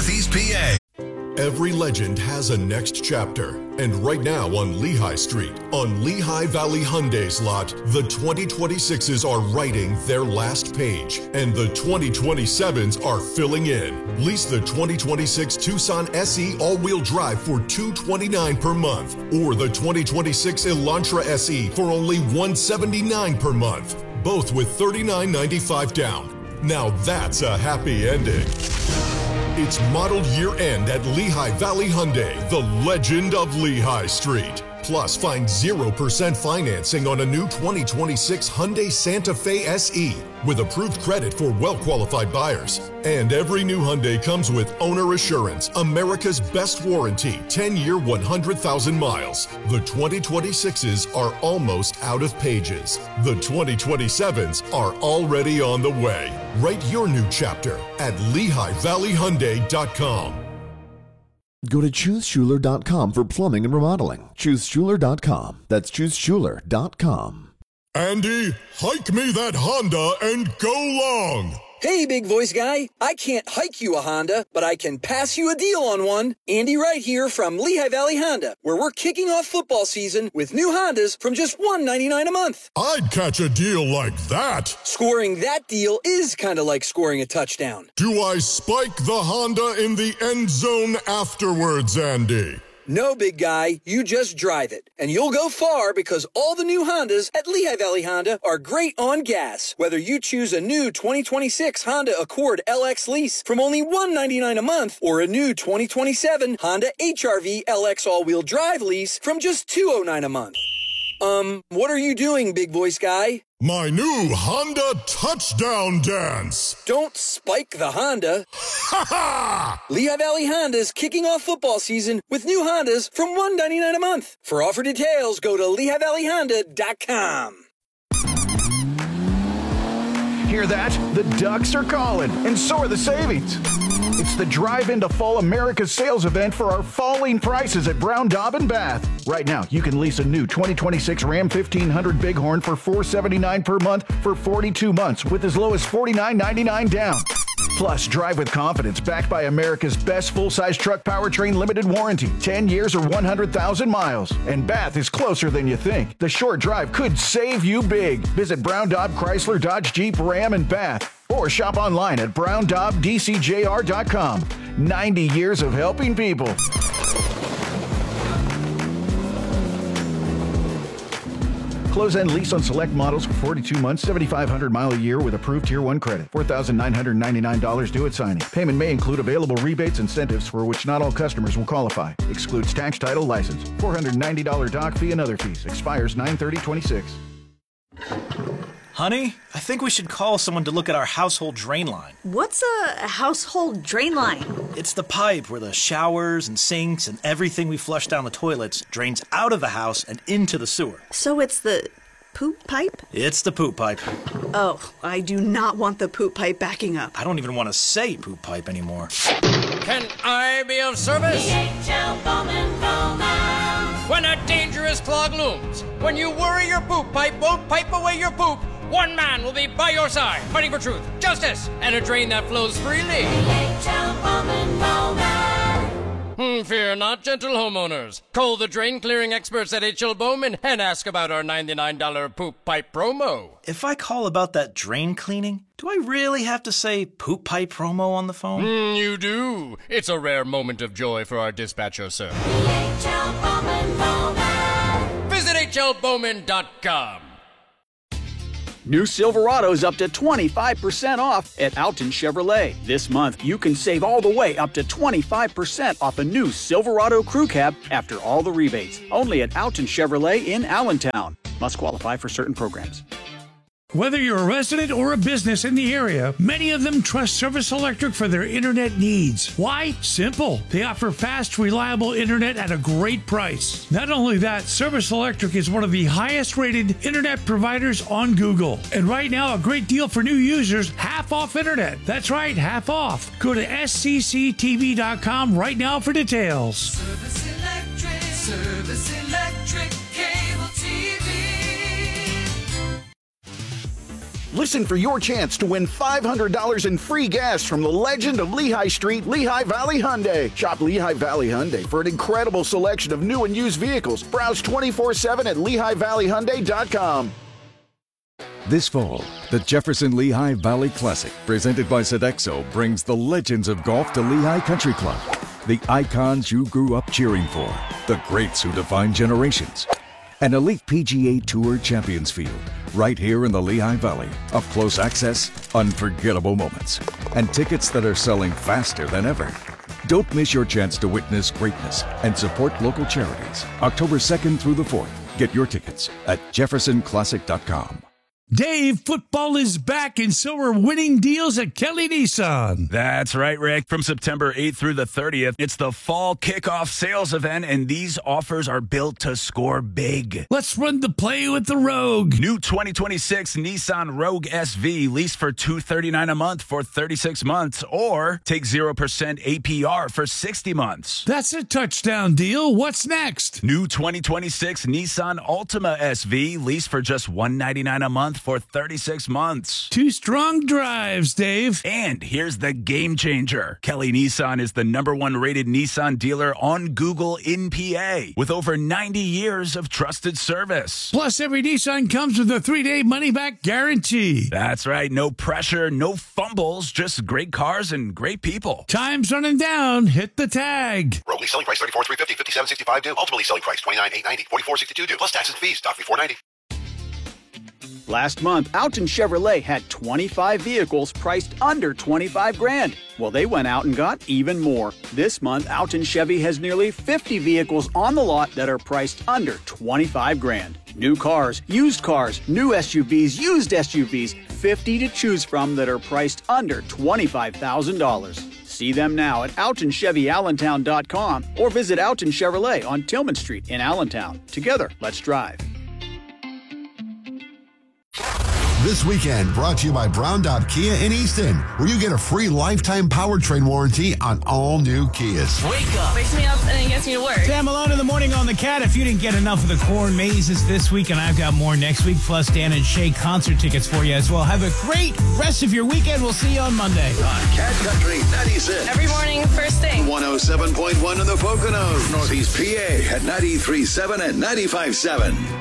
Northeast PA. Every legend has a next chapter, and right now on Lehigh Street, on Lehigh Valley Hyundai's lot, the 2026s are writing their last page, and the 2027s are filling in. Lease the 2026 Tucson SE all-wheel drive for $229 per month, or the 2026 Elantra SE for only $179 per month, both with $39.95 down. Now that's a happy ending. It's model year end at Lehigh Valley Hyundai, the legend of Lehigh Street. Plus, find 0% financing on a new 2026 Hyundai Santa Fe SE with approved credit for well-qualified buyers. And every new Hyundai comes with Owner Assurance, America's best warranty, 10-year, 100,000 miles. The 2026s are almost out of pages. The 2027s are already on the way. Write your new chapter at LehighValleyHyundai.com. Go to ChooseSchuler.com for plumbing and remodeling. ChooseSchuler.com. That's ChooseSchuler.com. Andy, hike me that Honda and go long. Hey, big voice guy. I can't hike you a Honda, but I can pass you a deal on one. Andy Wright here from Lehigh Valley Honda, where we're kicking off football season with new Hondas from just $199 a month. I'd catch a deal like that. Scoring that deal is kind of like scoring a touchdown. Do I spike the Honda in the end zone afterwards, Andy? No, big guy, you just drive it. And you'll go far because all the new Hondas at Lehigh Valley Honda are great on gas. Whether you choose a new 2026 Honda Accord LX lease from only $199 a month or a new 2027 Honda HR-V LX all-wheel drive lease from just $209 a month. What are you doing, big voice guy? My new Honda touchdown dance. Don't spike the Honda. Ha ha! Lehigh Valley Honda's kicking off football season with new Hondas from $199 a month. For offer details, go to LehighValleyHonda.com. Hear that? The Ducks are calling, and so are the savings. It's the Drive into Fall America sales event for our falling prices at Brown Daub and Bath. Right now, you can lease a new 2026 Ram 1500 Bighorn for $479 per month for 42 months with as low as $49.99 down. Plus, drive with confidence backed by America's best full-size truck powertrain limited warranty, 10 years or 100,000 miles. And Bath is closer than you think. The short drive could save you big. Visit Brown Daub Chrysler Dodge Jeep Ram and Bath. Or shop online at browndaubdcjr.com. 90 years of helping people. Close-end lease on select models for 42 months, 7,500 mile a year with approved Tier 1 credit. $4,999 due at signing. Payment may include available rebates, incentives for which not all customers will qualify. Excludes tax, title, license. $490 doc fee and other fees. Expires 9/30/26. Honey, I think we should call someone to look at our household drain line. What's a household drain line? It's the pipe where the showers and sinks and everything we flush down the toilets drains out of the house and into the sewer. So it's the poop pipe? It's the poop pipe. Oh, I do not want the poop pipe backing up. I don't even want to say poop pipe anymore. Can I be of service? DHL Bowman Bowman. When a dangerous clog looms, when you worry your poop pipe won't pipe away your poop, one man will be by your side, fighting for truth, justice, and a drain that flows freely. DHL Bowman Bowman. Fear not, gentle homeowners. Call the drain clearing experts at H.L. Bowman and ask about our $99 poop pipe promo. If I call about that drain cleaning, do I really have to say poop pipe promo on the phone? You do. It's a rare moment of joy for our dispatcher, sir. DHL Bowman Bowman. Visit HLBowman.com. New Silverado's up to 25% off at Alton Chevrolet. This month, you can save all the way up to 25% off a new Silverado Crew Cab after all the rebates. Only at Alton Chevrolet in Allentown. Must qualify for certain programs. Whether you're a resident or a business in the area, many of them trust Service Electric for their internet needs. Why? Simple. They offer fast, reliable internet at a great price. Not only that, Service Electric is one of the highest rated internet providers on Google. And right now, a great deal for new users, half off internet. That's right, half off. Go to scctv.com right now for details. Service Electric Cable TV. Listen for your chance to win $500 in free gas from the legend of Lehigh Street, Lehigh Valley Hyundai. Shop Lehigh Valley Hyundai for an incredible selection of new and used vehicles. Browse 24/7 at LehighValleyHyundai.com. This fall, the Jefferson Lehigh Valley Classic, presented by Sodexo, brings the legends of golf to Lehigh Country Club. The icons you grew up cheering for, the greats who define generations. An elite PGA Tour Champions Field, right here in the Lehigh Valley. Up close access, unforgettable moments, and tickets that are selling faster than ever. Don't miss your chance to witness greatness and support local charities. October 2nd through the 4th. Get your tickets at jeffersonclassic.com. Dave, football is back, and so are winning deals at Kelly Nissan. That's right, Rick. From September 8th through the 30th, it's the fall kickoff sales event, and these offers are built to score big. Let's run the play with the Rogue. New 2026 Nissan Rogue SV, lease for $239 a month for 36 months, or take 0% APR for 60 months. That's a touchdown deal. What's next? New 2026 Nissan Altima SV, lease for just $199 a month for 36 months. 2 strong drives, Dave. And here's the game changer. Kelly Nissan is the #1 rated Nissan dealer on Google in PA, with over 90 years of trusted service. Plus, every Nissan comes with a 3-day money-back guarantee. That's right. No pressure, no fumbles, just great cars and great people. Time's running down. Hit the tag. Rogue lease selling price $34,350, $57,65 due. Ultimately selling price $29,890, $44,62 due. Plus taxes and fees. Stock fee $490. Last month, Alton Chevrolet had 25 vehicles priced under $25,000. Well, they went out and got even more. This month, Alton Chevy has nearly 50 vehicles on the lot that are priced under $25,000. New cars, used cars, new SUVs, used SUVs, 50 to choose from that are priced under $25,000. See them now at AltonChevyAllentown.com or visit Alton Chevrolet on Tillman Street in Allentown. Together, let's drive. This weekend, brought to you by Brown Dot Kia in Easton, where you get a free lifetime powertrain warranty on all new Kias. Wake up. Wakes me up and then gets me to work. Sam Malone in the morning on the Cat. If you didn't get enough of the corn mazes this week, and I've got more next week, plus Dan and Shay concert tickets for you as well. Have a great rest of your weekend. We'll see you on Monday. On Cat Country 96. Every morning, first thing. 107.1 in the Poconos. Northeast PA at 93.7 and 95.7.